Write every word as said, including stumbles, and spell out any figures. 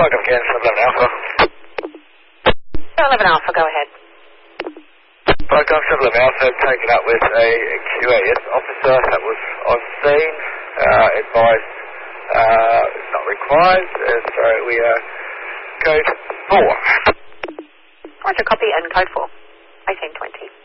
Flight again, seven eleven Alpha. seven eleven Alpha, go ahead. Flight seven eleven Alpha, taken up with a Q A S officer that was on scene, uh, advised uh, it's not required, and so we are code four. Roger, copy and code four. eighteen twenty.